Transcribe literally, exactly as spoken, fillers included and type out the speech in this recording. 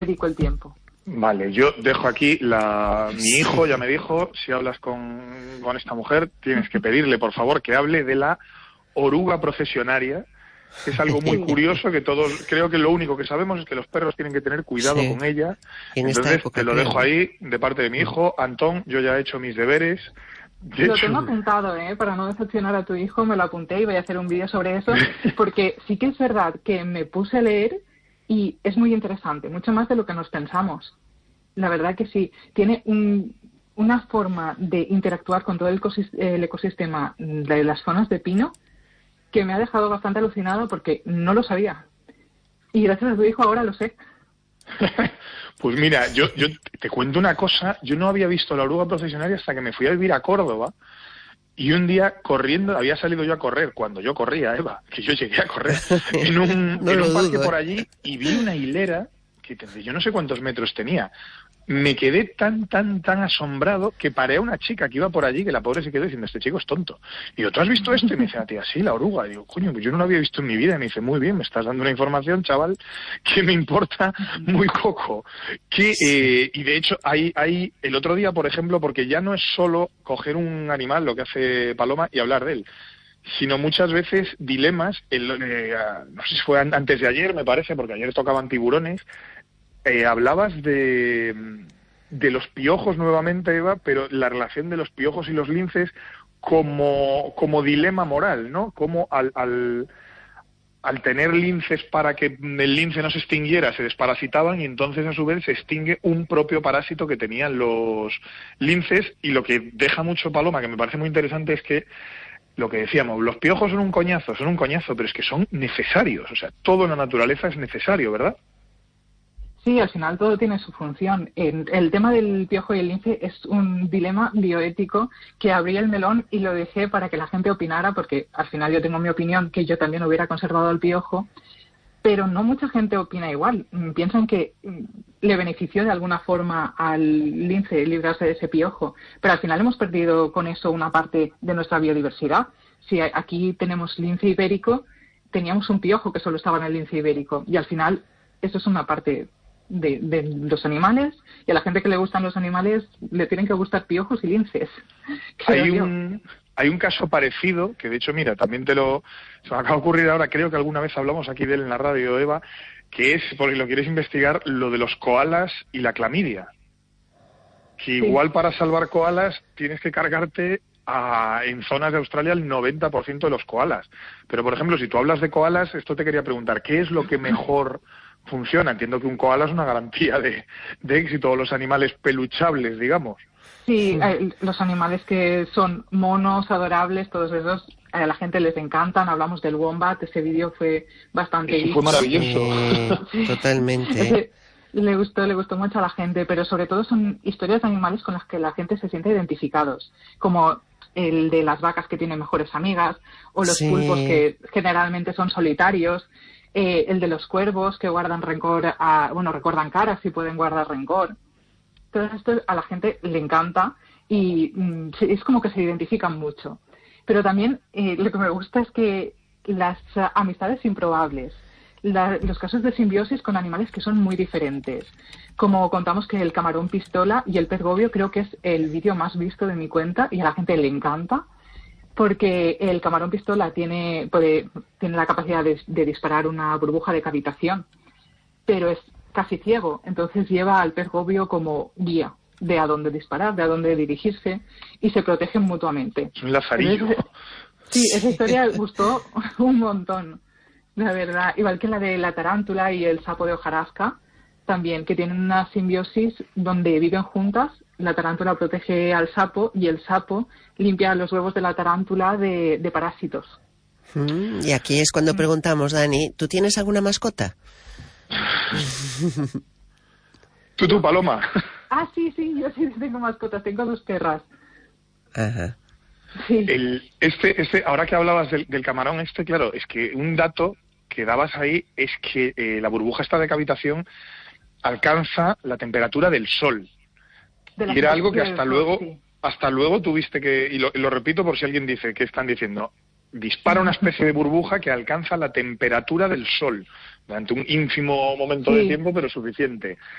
dedico el tiempo. Vale, yo dejo aquí la... Mi hijo ya me dijo, si hablas con, con esta mujer, tienes que pedirle, por favor, que hable de la oruga procesionaria. Es algo muy curioso que todos, creo que lo único que sabemos es que los perros tienen que tener cuidado Sí. con ella. En Entonces, esta época, te lo creo. dejo ahí, de parte de mi hijo. Antón, yo ya he hecho mis deberes. De Lo hecho... tengo apuntado, ¿eh? Para no decepcionar a tu hijo, me lo apunté y voy a hacer un vídeo sobre eso, porque sí que es verdad que me puse a leer y es muy interesante, mucho más de lo que nos pensamos. La verdad que sí. Tiene un, una forma de interactuar con todo el, ecosist- el ecosistema de las zonas de pino que me ha dejado bastante alucinado porque no lo sabía. Y gracias a tu hijo ahora lo sé. Pues mira, yo, yo te cuento una cosa, yo no había visto la oruga procesionaria hasta que me fui a vivir a Córdoba y un día corriendo, había salido yo a correr, cuando yo corría, Eva, que yo llegué a correr, en un, No en lo un parque dudo, ¿eh? por allí y vi una hilera que tendría- yo no sé cuántos metros tenía. Me quedé tan, tan, tan asombrado que paré a una chica que iba por allí, que la pobre se quedó diciendo, este chico es tonto. Y yo, ¿tú has visto esto? Y me dice, a tía, sí, la oruga. Y digo, coño, pues yo no lo había visto en mi vida. Y me dice, muy bien, me estás dando una información, chaval, que me importa muy poco. Que, eh, y de hecho, hay, hay, el otro día, por ejemplo, porque ya no es solo coger un animal, lo que hace Paloma, y hablar de él, sino muchas veces dilemas, el, eh, no sé si fue an- antes de ayer, me parece, porque ayer tocaban tiburones. Eh, hablabas de, de los piojos nuevamente, Eva, pero la relación de los piojos y los linces como, como dilema moral, ¿no? Como al, al, al tener linces para que el lince no se extinguiera, se desparasitaban y entonces a su vez se extingue un propio parásito que tenían los linces. Y lo que deja mucho Paloma, que me parece muy interesante, es que lo que decíamos, los piojos son un coñazo, son un coñazo, pero es que son necesarios. O sea, todo en la naturaleza es necesario, ¿verdad? Sí, al final todo tiene su función. El, el tema del piojo y el lince es un dilema bioético que abrí el melón y lo dejé para que la gente opinara, porque al final yo tengo mi opinión, que yo también hubiera conservado al piojo, pero no mucha gente opina igual. Mm, Piensan que mm, le benefició de alguna forma al lince librarse de ese piojo, pero al final hemos perdido con eso una parte de nuestra biodiversidad. Si a- aquí tenemos lince ibérico, teníamos un piojo que solo estaba en el lince ibérico, y al final eso es una parte de, de los animales, y a la gente que le gustan los animales le tienen que gustar piojos y linces. creo Hay yo. un, hay un caso parecido, que de hecho, mira, también te lo... Se me acaba de ocurrir ahora, creo que alguna vez hablamos aquí de él en la radio, Eva, que es, porque lo quieres investigar, lo de los koalas y la clamidia. Que igual para salvar koalas tienes que cargarte a, en zonas de Australia el noventa por ciento de los koalas. Pero, por ejemplo, si tú hablas de koalas, esto te quería preguntar, ¿qué es lo que mejor funciona? Entiendo que un koala es una garantía de, de éxito, o los animales peluchables, digamos. Sí, eh, los animales que son monos, adorables, todos esos, a la gente les encantan. Hablamos del wombat, ese vídeo fue bastante Eso fue visto. maravilloso. Sí, totalmente. Ese le gustó, le gustó mucho a la gente, pero sobre todo son historias de animales con las que la gente se siente identificados, como el de las vacas que tienen mejores amigas, o los Sí. pulpos que generalmente son solitarios, eh, el de los cuervos que guardan rencor, a, bueno, recuerdan caras y pueden guardar rencor. Todo esto a la gente le encanta y mm, se- es como que se identifican mucho. Pero también eh, lo que me gusta es que las ah, amistades improbables, la- los casos de simbiosis con animales que son muy diferentes, como contamos que el camarón pistola y el pez gobio, creo que es el vídeo más visto de mi cuenta y a la gente le encanta, porque el camarón pistola tiene, puede, tiene la capacidad de, de disparar una burbuja de cavitación, pero es casi ciego, entonces lleva al pez gobio como guía de a dónde disparar, de a dónde dirigirse, y se protegen mutuamente. Es un lazarillo. Entonces, sí, esa historia gustó un montón, la verdad. Igual que la de la tarántula y el sapo de hojarasca, también, que tienen una simbiosis donde viven juntas. La tarántula protege al sapo y el sapo limpia los huevos de la tarántula de, de parásitos. Mm, Y aquí es cuando preguntamos, Dani, ¿tú tienes alguna mascota? Tú, tú, Paloma. Ah, sí, sí, yo sí tengo mascotas, tengo dos perras. Ajá. Sí. El, este, este, ahora que hablabas del, del camarón este, claro, es que un dato que dabas ahí es que eh, la burbuja esta de cavitación alcanza la temperatura del sol. De la Y era algo que superficie hasta del sol, luego, sí. hasta luego tuviste que, y lo, y lo repito por si alguien dice que están diciendo, dispara una especie de burbuja que alcanza la temperatura del sol durante un ínfimo momento de Sí. tiempo, pero suficiente.